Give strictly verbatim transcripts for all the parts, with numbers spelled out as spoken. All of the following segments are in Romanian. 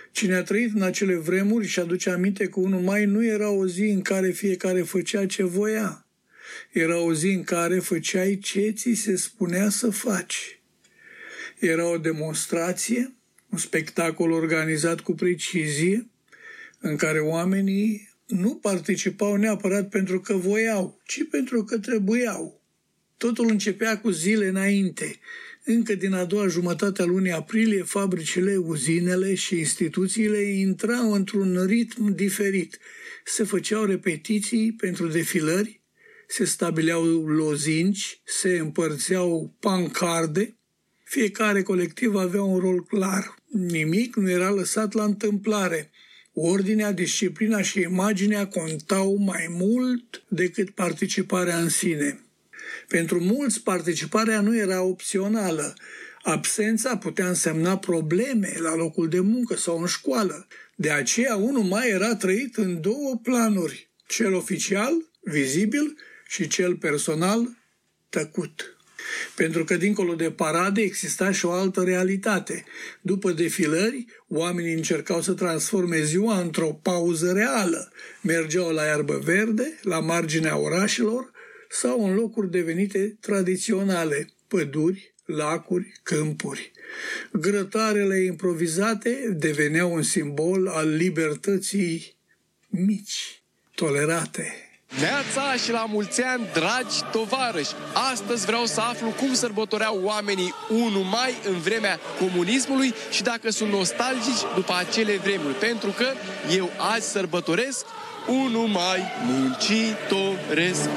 Cine a trăit în acele vremuri și aduce aminte că unu mai nu era o zi în care fiecare făcea ce voia. Era o zi în care făceai ce ți se spunea să faci. Era o demonstrație, un spectacol organizat cu precizie, în care oamenii nu participau neapărat pentru că voiau, ci pentru că trebuiau. Totul începea cu zile înainte. Încă din a doua jumătate a lunii aprilie, fabricile, uzinele și instituțiile intrau într-un ritm diferit. Se făceau repetiții pentru defilări, se stabileau lozinci, se împărțeau pancarde. Fiecare colectiv avea un rol clar. Nimic nu era lăsat la întâmplare. Ordinea, disciplina și imaginea contau mai mult decât participarea în sine. Pentru mulți, participarea nu era opțională. Absența putea însemna probleme la locul de muncă sau în școală. De aceea, unu mai era trăit în două planuri, cel oficial, vizibil, și cel personal, tăcut. Pentru că dincolo de parade exista și o altă realitate. După defilări, oamenii încercau să transforme ziua într-o pauză reală. Mergeau la iarbă verde, la marginea orașelor sau în locuri devenite tradiționale, păduri, lacuri, câmpuri. Grătarele improvizate deveneau un simbol al libertății mici, tolerate. Neața și la mulți ani, dragi tovarăși! Astăzi vreau să aflu cum sărbătoreau oamenii unu mai în vremea comunismului și dacă sunt nostalgici după acele vremuri, pentru că eu azi sărbătoresc unu mai muncitoresc.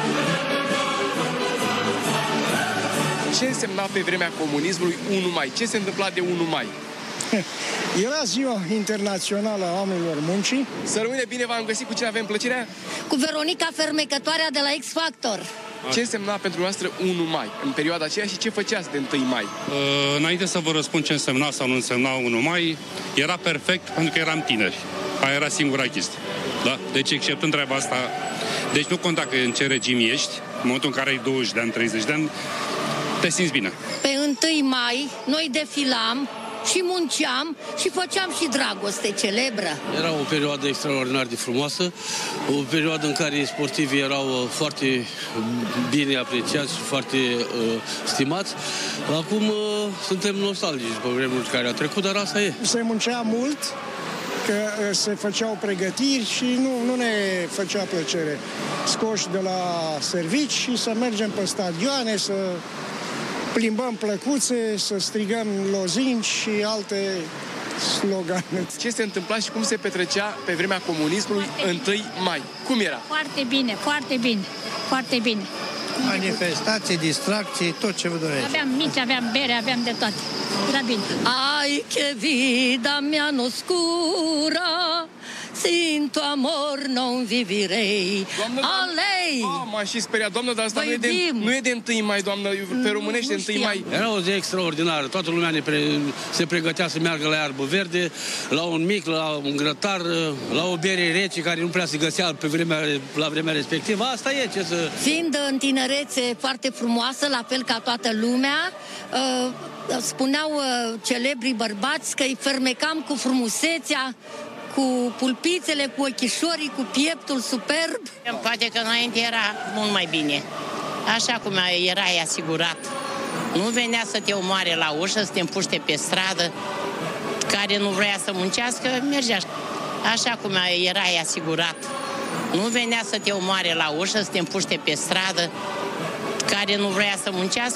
Ce însemna pe vremea comunismului unu mai? Ce se întâmpla de unu mai? Era ziua internațională a oamenilor muncii. Să rămâne bine, v-am găsit. Cu cine avem plăcerea? Cu Veronica, fermecătoarea de la X Factor. Ce însemna pentru noastră unu mai în perioada aceea și ce făceați de întâi mai? Uh, înainte să vă răspund ce însemna sau nu însemna unu mai, era perfect pentru că eram tineri. Aia era singura chestie. Da? Deci, exceptând treaba asta, deci nu conta că în ce regim ești, în momentul în care ai douăzeci de ani, treizeci de ani, te simți bine. Pe întâi mai, noi defilam și munceam și făceam și dragoste celebră. Era o perioadă extraordinar de frumoasă, o perioadă în care sportivii erau foarte bine apreciați și foarte uh, stimați. Acum uh, suntem nostalgici după vremurile care au trecut, dar asta e. Se muncea mult, că se făceau pregătiri și nu, nu ne făcea plăcere scoși de la servici și să mergem pe stadioane, să plimbăm plăcuțe, să strigăm lozinci și alte slogane. Ce se întâmpla și cum se petrecea pe vremea comunismului întâi mai? Cum era? Foarte bine, foarte bine, foarte bine. Manifestații, distracții, tot ce vă dorești. Aveam mici, aveam bere, aveam de toate. Era bine. Ai che vida mia oscura, sin tu amor non vivirei. Doamnă, a lei! Ah, m-am și speriat, doamnă, dar asta nu e, de, nu e de întâi mai, doamnă, pe românește întâi mai. Era o zi extraordinară, toată lumea ne pre, se pregătea să meargă la iarbă verde, la un mic, la un grătar, la o bere rece care nu prea se găsea pe vremea, la vremea respectivă. Asta e ce să... Fiind în tinerețe foarte frumoasă, la fel ca toată lumea, uh, spuneau uh, celebrii bărbați că îi fermecam cu frumusețea, cu pulpițele, cu ochișorii, cu pieptul superb. Poate că înainte era mult mai bine. Așa cum erai asigurat. Nu venea să te omoare la ușă, să te împuște pe stradă. Care nu vrea să muncească, mergea. Așa cum erai asigurat. Nu venea să te omoare la ușă, să te împuște pe stradă. Care nu vrea să muncească,